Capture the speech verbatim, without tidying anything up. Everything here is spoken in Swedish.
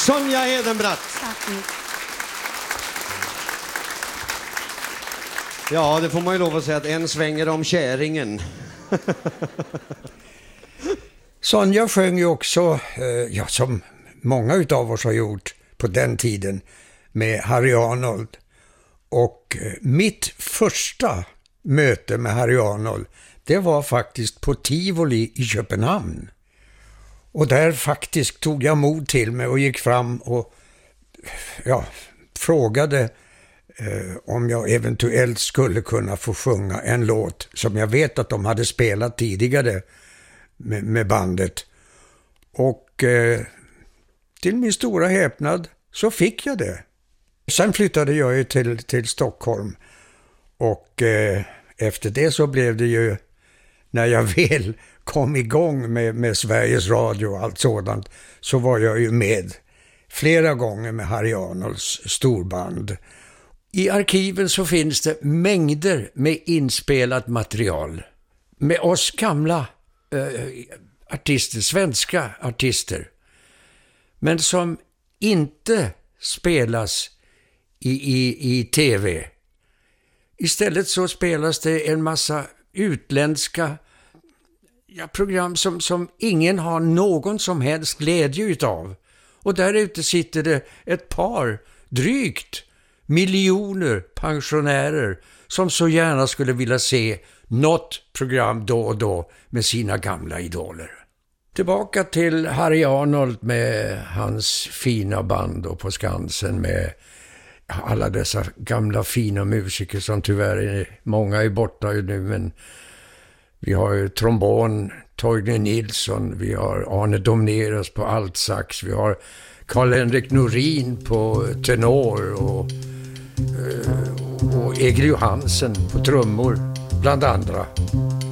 Sonja Edenbratt. Ja, det får man ju lov att säga att en svänger om käringen. Sonja sjöng ju också, eh, ja, som många utav oss har gjort på den tiden, med Harry Arnold. Och eh, mitt första möte med Harry Arnold, det var faktiskt på Tivoli i Köpenhamn. Och där faktiskt tog jag mod till mig och gick fram och ja, frågade eh, om jag eventuellt skulle kunna få sjunga en låt som jag vet att de hade spelat tidigare med, med bandet. Och eh, till min stora häpnad så fick jag det. Sen flyttade jag ju till, till Stockholm och eh, efter det så blev det ju, när jag väl kom igång med, med Sveriges Radio och allt sådant, så var jag ju med flera gånger med Harry Arnolds storband. I arkiven så finns det mängder med inspelat material med oss gamla eh, artister, svenska artister, men som inte spelas i, i, i tv. Istället så spelas det en massa utländska ja, program som, som ingen har någon som helst glädje utav. Och där ute sitter det ett par, drygt miljoner pensionärer som så gärna skulle vilja se något program då och då med sina gamla idoler. Tillbaka till Harry Arnold med hans fina band och på Skansen med alla dessa gamla fina musiker som tyvärr är, många är borta nu, men vi har ju trombon, Torgny Nilsson, vi har Arne Domneras på altsax, vi har Karl-Henrik Norin på tenor och, och Egil Johansen på trummor, bland andra.